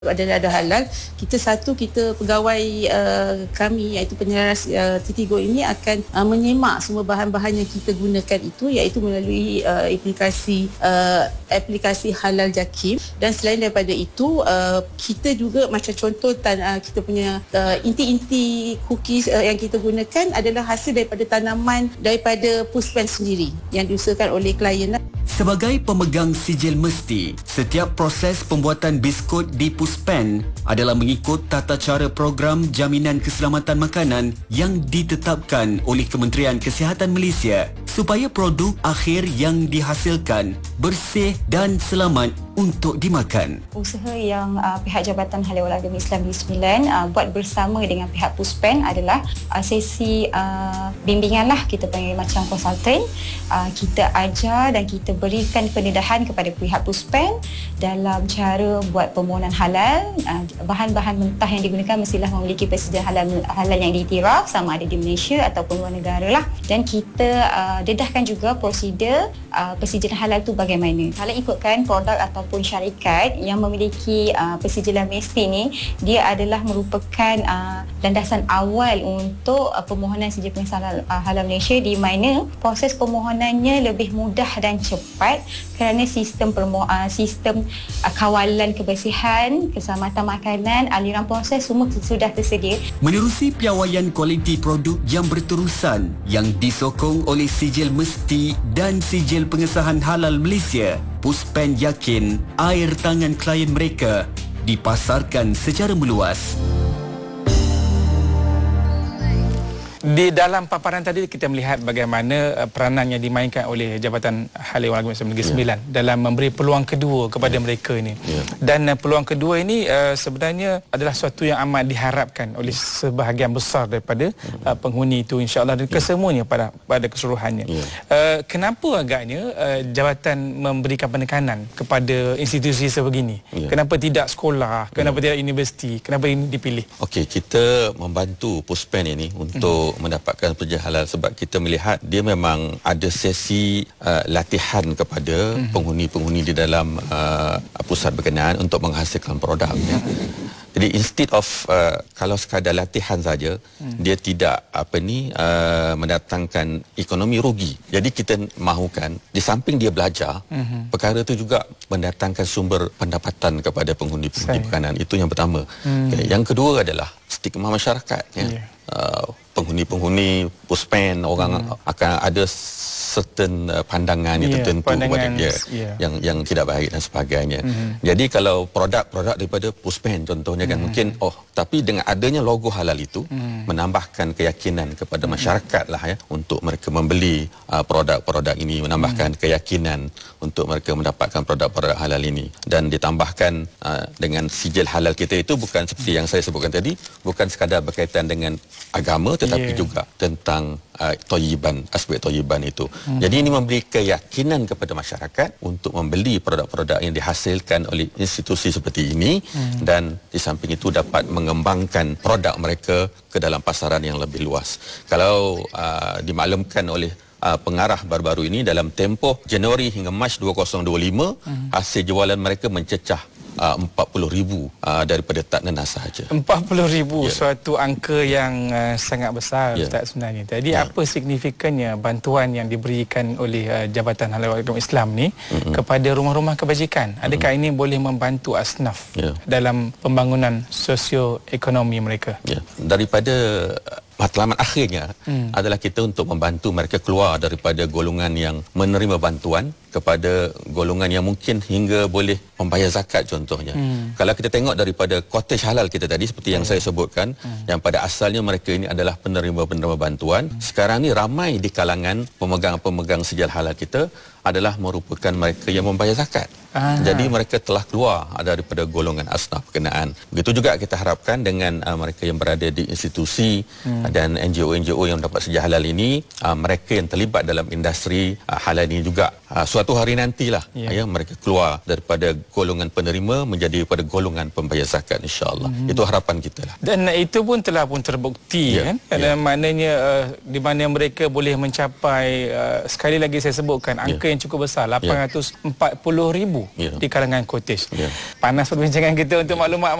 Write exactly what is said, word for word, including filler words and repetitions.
Adalah ada halal, kita satu kita pegawai uh, kami iaitu penyeras uh, Titigo ini akan uh, menyemak semua bahan-bahan yang kita gunakan itu iaitu melalui uh, aplikasi uh, aplikasi Halal Jakim. Dan selain daripada itu uh, kita juga macam contoh tan- uh, kita punya uh, inti-inti cookies uh, yang kita gunakan adalah hasil daripada tanaman daripada Puspen sendiri yang diusahakan oleh klien. Sebagai pemegang sijil mesti, setiap proses pembuatan biskut di Puspen adalah mengikut tata cara program jaminan keselamatan makanan yang ditetapkan oleh Kementerian Kesihatan Malaysia supaya produk akhir yang dihasilkan bersih dan selamat untuk dimakan. Usaha yang uh, pihak Jabatan Halal Agama Islam Negeri Sembilan uh, buat bersama dengan pihak Puspen adalah uh, sesi uh, bimbingan lah, kita panggil macam konsultan. Uh, kita ajar dan kita berikan pendedahan kepada pihak Puspen dalam cara buat permohonan halal. Uh, bahan-bahan mentah yang digunakan mestilah memiliki persediaan halal, halal yang diiktiraf sama ada di Malaysia ataupun luar negara lah. Dan kita uh, dedahkan juga prosedur uh, persediaan halal tu bagaimana. Kalau ikutkan produk ataupun syarikat yang memiliki uh, persijilan mesti ni, dia adalah merupakan uh, landasan awal untuk uh, permohonan sijil pengesahan uh, halal Malaysia, di mana proses permohonannya lebih mudah dan cepat kerana sistem permo- uh, sistem uh, kawalan kebersihan, keselamatan makanan, aliran proses semua sudah tersedia. Menerusi piawaian kualiti produk yang berterusan yang disokong oleh sijil mesti dan sijil pengesahan halal Malaysia, Puspen yakin air tangan klien mereka dipasarkan secara meluas. Di dalam paparan tadi kita melihat bagaimana peranan yang dimainkan oleh Jabatan Halal Agama Islam Negeri Sembilan yeah. dalam memberi peluang kedua kepada yeah. mereka ini. Yeah. Dan uh, peluang kedua ini uh, sebenarnya adalah sesuatu yang amat diharapkan oleh sebahagian besar daripada uh, penghuni itu, insya-Allah, dan yeah. kesemuanya pada pada keseluruhannya. Yeah. Uh, kenapa agaknya uh, jabatan memberikan penekanan kepada institusi sebegini? Yeah. Kenapa tidak sekolah? Kenapa yeah. tidak universiti? Kenapa ini dipilih? Okey, kita membantu Puspen ini untuk mm-hmm. mendapatkan pekerja halal sebab kita melihat dia memang ada sesi uh, latihan kepada mm-hmm. penghuni-penghuni di dalam uh, pusat berkenaan untuk menghasilkan produk. Ya. Jadi instead of uh, kalau sekadar latihan saja, hmm. dia tidak apa ni uh, mendatangkan ekonomi rugi. Jadi kita mahukan di samping dia belajar, hmm. perkara itu juga mendatangkan sumber pendapatan kepada penghuni-penghuni berkenaan. Itu yang pertama. Hmm. Okay. Yang kedua adalah stigma masyarakat. Ya. Yeah. Uh, penghuni-penghuni Puspen orang hmm. akan ada certain uh, pandangan yang yeah, tertentu kepada dia yeah. yang yang tidak baik dan sebagainya. Mm-hmm. Jadi kalau produk-produk daripada Puspen contohnya mm-hmm. kan mungkin oh tapi dengan adanya logo halal itu mm-hmm. menambahkan keyakinan kepada mm-hmm. masyarakat lah ya untuk mereka membeli uh, produk-produk ini, menambahkan mm-hmm. keyakinan untuk mereka mendapatkan produk-produk halal ini, dan ditambahkan uh, dengan sijil halal kita itu bukan seperti mm-hmm. yang saya sebutkan tadi, bukan sekadar berkaitan dengan agama tetapi yeah. juga tentang uh, toyiban, aspek toyiban itu. Hmm. Jadi ini memberi keyakinan kepada masyarakat untuk membeli produk-produk yang dihasilkan oleh institusi seperti ini hmm. dan di samping itu dapat mengembangkan produk mereka ke dalam pasaran yang lebih luas. Kalau uh, dimaklumkan oleh uh, pengarah baru-baru ini, dalam tempoh Januari hingga Mac dua ribu dua puluh lima hmm. hasil jualan mereka mencecah Uh, empat puluh ribu uh, daripada tak nenas sahaja. empat puluh ribu yeah. suatu angka yang uh, sangat besar yeah. Ustaz sebenarnya. Jadi yeah. apa signifikannya bantuan yang diberikan oleh uh, Jabatan Halal Agama Islam ni mm-hmm. kepada rumah-rumah kebajikan? Adakah mm-hmm. ini boleh membantu asnaf yeah. dalam pembangunan sosio-ekonomi mereka? Yeah. Daripada matlamat akhirnya hmm. adalah kita untuk membantu mereka keluar daripada golongan yang menerima bantuan kepada golongan yang mungkin hingga boleh membayar zakat contohnya. Hmm. Kalau kita tengok daripada cottage halal kita tadi seperti yang hmm. saya sebutkan, hmm. yang pada asalnya mereka ini adalah penerima-penerima bantuan, hmm. sekarang ni ramai di kalangan pemegang-pemegang sijil halal kita adalah merupakan mereka yang membayar zakat. Aha. Jadi mereka telah keluar daripada golongan asnaf berkenaan. Begitu juga kita harapkan dengan uh, mereka yang berada di institusi hmm. dan N G O-N G O yang dapat sijil halal ini, uh, mereka yang terlibat dalam industri uh, halal ini juga uh, suatu hari nantilah Ya. ya mereka keluar daripada golongan penerima menjadi pada golongan pembayar zakat, insya-Allah. Hmm. Itu harapan kita lah. Dan uh, itu pun telah pun terbukti Ya, kan. ya. Dan maknanya uh, di mana mereka boleh mencapai uh, sekali lagi saya sebutkan angka Ya. yang cukup besar lapan ratus empat puluh ribu Ya. di kalangan Quraish. Ya. Panas perbincangan kita untuk maklumat